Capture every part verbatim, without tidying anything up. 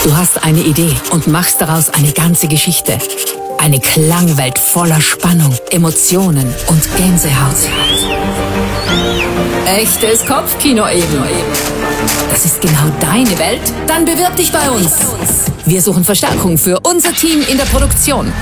Du hast eine Idee und machst daraus eine ganze Geschichte. Eine Klangwelt voller Spannung, Emotionen und Gänsehaut. Echtes Kopfkino eben. Das ist genau deine Welt? Dann bewirb dich bei uns. Wir suchen Verstärkung für unser Team in der Produktion.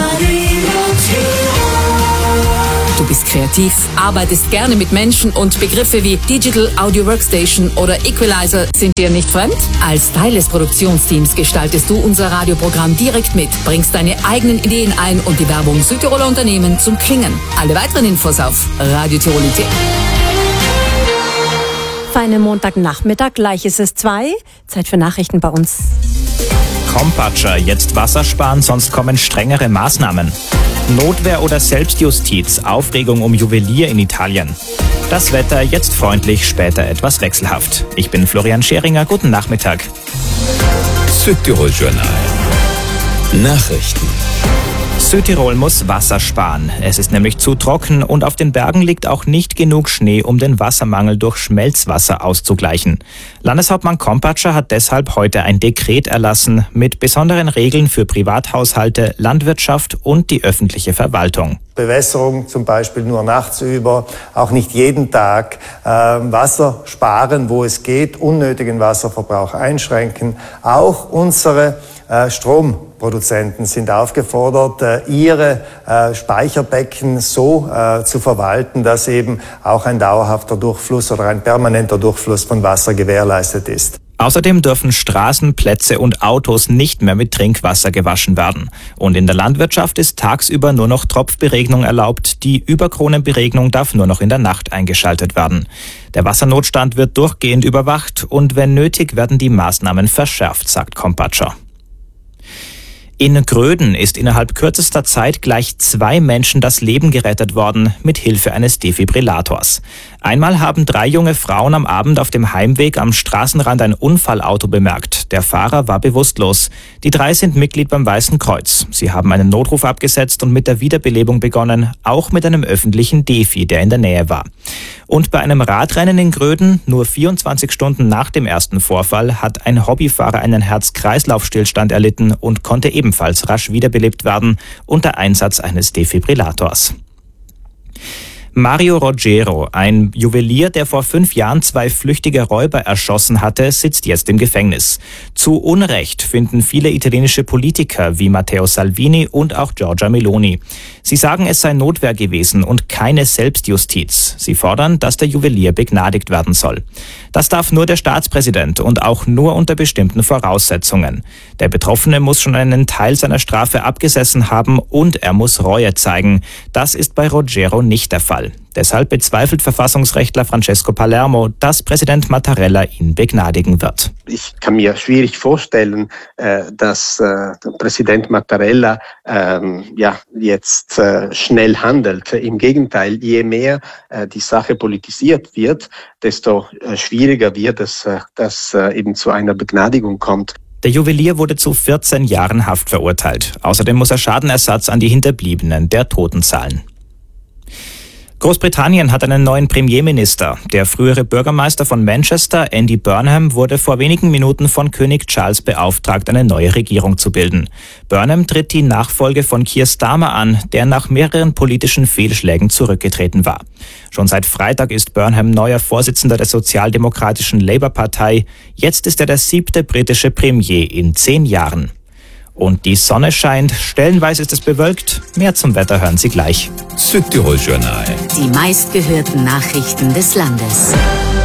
Du bist kreativ, arbeitest gerne mit Menschen und Begriffe wie Digital Audio Workstation oder Equalizer sind dir nicht fremd? Als Teil des Produktionsteams gestaltest du unser Radioprogramm direkt mit, bringst deine eigenen Ideen ein und die Werbung Südtiroler Unternehmen zum Klingen. Alle weiteren Infos auf Radio Tirolite. Feinen Montagnachmittag, gleich ist es zwei. Zeit für Nachrichten bei uns. Kompatscher, jetzt Wasser sparen, sonst kommen strengere Maßnahmen. Notwehr oder Selbstjustiz, Aufregung um Juwelier in Italien. Das Wetter jetzt freundlich, später etwas wechselhaft. Ich bin Florian Scheringer, guten Nachmittag. Südtirol Journal. Nachrichten. Südtirol muss Wasser sparen. Es ist nämlich zu trocken und auf den Bergen liegt auch nicht genug Schnee, um den Wassermangel durch Schmelzwasser auszugleichen. Landeshauptmann Kompatscher hat deshalb heute ein Dekret erlassen mit besonderen Regeln für Privathaushalte, Landwirtschaft und die öffentliche Verwaltung. Bewässerung zum Beispiel nur nachts über, auch nicht jeden Tag, äh, Wasser sparen, wo es geht, unnötigen Wasserverbrauch einschränken. Auch unsere äh, Stromproduzenten sind aufgefordert, äh, ihre äh, Speicherbecken so äh, zu verwalten, dass eben auch ein dauerhafter Durchfluss oder ein permanenter Durchfluss von Wasser gewährleistet ist. Außerdem dürfen Straßen, Plätze und Autos nicht mehr mit Trinkwasser gewaschen werden. Und in der Landwirtschaft ist tagsüber nur noch Tropfberegnung erlaubt. Die Überkronenberegnung darf nur noch in der Nacht eingeschaltet werden. Der Wassernotstand wird durchgehend überwacht und wenn nötig werden die Maßnahmen verschärft, sagt Kompatscher. In Gröden ist innerhalb kürzester Zeit gleich zwei Menschen das Leben gerettet worden, mit Hilfe eines Defibrillators. Einmal haben drei junge Frauen am Abend auf dem Heimweg am Straßenrand ein Unfallauto bemerkt. Der Fahrer war bewusstlos. Die drei sind Mitglied beim Weißen Kreuz. Sie haben einen Notruf abgesetzt und mit der Wiederbelebung begonnen, auch mit einem öffentlichen Defi, der in der Nähe war. Und bei einem Radrennen in Gröden, nur vierundzwanzig Stunden nach dem ersten Vorfall, hat ein Hobbyfahrer einen Herz-Kreislauf-Stillstand erlitten und konnte ebenfalls rasch wiederbelebt werden unter Einsatz eines Defibrillators. Mario Rogero, ein Juwelier, der vor fünf Jahren zwei flüchtige Räuber erschossen hatte, sitzt jetzt im Gefängnis. Zu Unrecht finden viele italienische Politiker wie Matteo Salvini und auch Giorgia Meloni. Sie sagen, es sei Notwehr gewesen und keine Selbstjustiz. Sie fordern, dass der Juwelier begnadigt werden soll. Das darf nur der Staatspräsident und auch nur unter bestimmten Voraussetzungen. Der Betroffene muss schon einen Teil seiner Strafe abgesessen haben und er muss Reue zeigen. Das ist bei Rogero nicht der Fall. Deshalb bezweifelt Verfassungsrechtler Francesco Palermo, dass Präsident Mattarella ihn begnadigen wird. Ich kann mir schwierig vorstellen, dass Präsident Mattarella ja, jetzt schnell handelt. Im Gegenteil, je mehr die Sache politisiert wird, desto schwieriger wird es, dass eben zu einer Begnadigung kommt. Der Juwelier wurde zu vierzehn Jahren Haft verurteilt. Außerdem muss er Schadenersatz an die Hinterbliebenen der Toten zahlen. Großbritannien hat einen neuen Premierminister. Der frühere Bürgermeister von Manchester, Andy Burnham, wurde vor wenigen Minuten von König Charles beauftragt, eine neue Regierung zu bilden. Burnham tritt die Nachfolge von Keir Starmer an, der nach mehreren politischen Fehlschlägen zurückgetreten war. Schon seit Freitag ist Burnham neuer Vorsitzender der sozialdemokratischen Labour-Partei. Jetzt ist er der siebte britische Premier in zehn Jahren. Und die Sonne scheint, stellenweise ist es bewölkt. Mehr zum Wetter hören Sie gleich. Südtirol Journal. Die meistgehörten Nachrichten des Landes.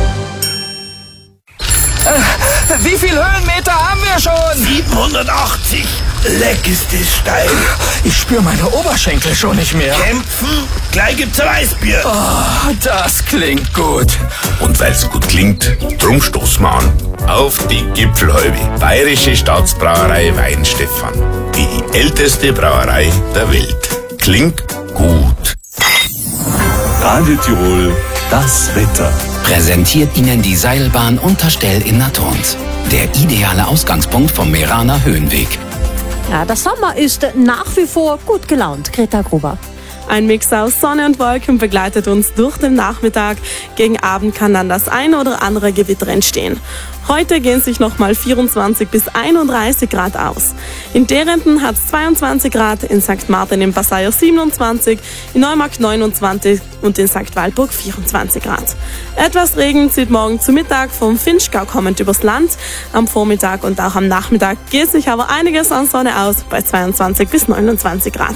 Äh, wie viel Höhenmeter haben wir schon? siebenhundertachtzig. Leck ist das steil. Ich spüre meine Oberschenkel schon nicht mehr. Kämpfen? Gleich gibt's ein Weißbier. Oh, das klingt gut. Und weil's gut klingt, drum stoßen wir an. Auf die Gipfelhalbe. Bayerische Staatsbrauerei Weinstefan. Die älteste Brauerei der Welt. Klingt gut. Radio Tirol, das Wetter. Präsentiert Ihnen die Seilbahn Unterstell in Natorns. Der ideale Ausgangspunkt vom Meraner Höhenweg. Ja, der Sommer ist nach wie vor gut gelaunt. Greta Gruber. Ein Mix aus Sonne und Wolken begleitet uns durch den Nachmittag. Gegen Abend kann dann das eine oder andere Gewitter entstehen. Heute gehen sich nochmal vierundzwanzig bis einunddreißig Grad aus. In Derenten hat es zweiundzwanzig Grad, in Sankt Martin im Passaier siebenundzwanzig, in Neumarkt neunundzwanzig und in Sankt Walburg vierundzwanzig Grad. Etwas Regen zieht morgen zu Mittag vom Vinschgau kommend übers Land. Am Vormittag und auch am Nachmittag geht sich aber einiges an Sonne aus, bei zweiundzwanzig bis neunundzwanzig Grad.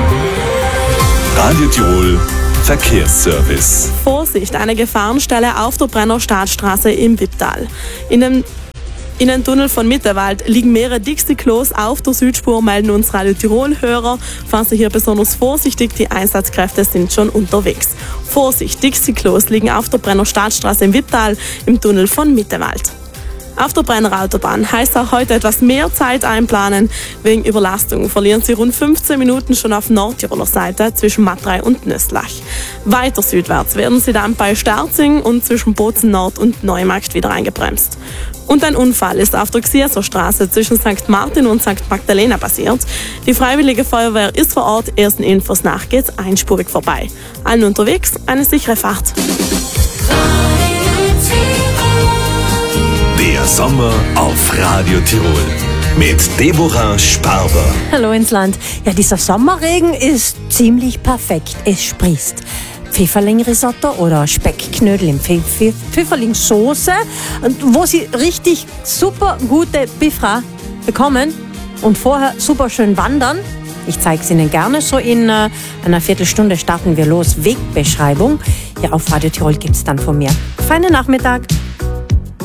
Radio Tirol Verkehrsservice. Vorsicht, eine Gefahrenstelle auf der Brennerstadtstraße im Wipptal. In dem In den Tunnel von Mitterwald liegen mehrere Dixie-Klos auf der Südspur, melden uns Radio Tirol-Hörer. Fahren Sie hier besonders vorsichtig, die Einsatzkräfte sind schon unterwegs. Vorsicht, Dixie-Klos liegen auf der Brennerstadtstraße im Wipptal im Tunnel von Mitterwald. Auf der Brenner Autobahn heißt auch heute etwas mehr Zeit einplanen. Wegen Überlastung verlieren Sie rund fünfzehn Minuten schon auf Nordtiroler Seite zwischen Matrei und Nöslach. Weiter südwärts werden Sie dann bei Sterzing und zwischen Bozen Nord und Neumarkt wieder eingebremst. Und ein Unfall ist auf der Xierserstraße zwischen Sankt Martin und Sankt Magdalena passiert. Die Freiwillige Feuerwehr ist vor Ort. Ersten Infos nach geht's einspurig vorbei. Allen unterwegs eine sichere Fahrt. Der Sommer auf Radio Tirol mit Deborah Sparber. Hallo ins Land. Ja, dieser Sommerregen ist ziemlich perfekt. Es sprießt. Pfifferling-Risotto oder Speckknödel in Pfiff- Pfifferlingssoße, wo Sie richtig super gute Biffra bekommen und vorher super schön wandern. Ich zeige es Ihnen gerne. So in äh, einer Viertelstunde starten wir los. Wegbeschreibung. Ja, auf Radio Tirol gibt es dann von mir. Feinen Nachmittag.